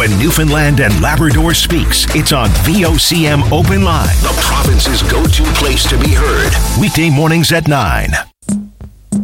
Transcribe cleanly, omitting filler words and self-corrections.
When Newfoundland and Labrador speaks, it's on VOCM Open Line, the province's go-to place to be heard. Weekday mornings at 9.